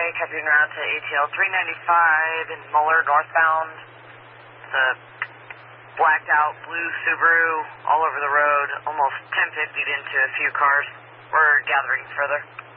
copy en route to ATL 395 in Muller, northbound. It's a blacked out blue Subaru all over the road, almost 1050'd into a few cars. We're gathering further.